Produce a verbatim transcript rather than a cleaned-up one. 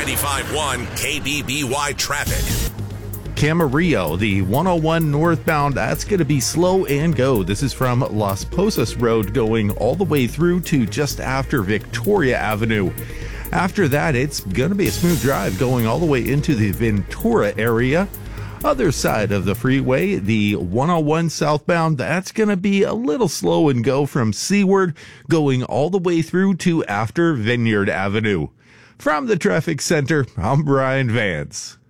ninety-five point one K B B Y traffic. Camarillo, the one oh one northbound, that's going to be slow and go. This is from Las Posas Road going all the way through to just after Victoria Avenue. After that, it's going to be a smooth drive going all the way into the Ventura area. Other side of the freeway, the one oh one southbound, that's going to be a little slow and go from Seaward going all the way through to after Vineyard Avenue. From the traffic center, I'm Brian Vance.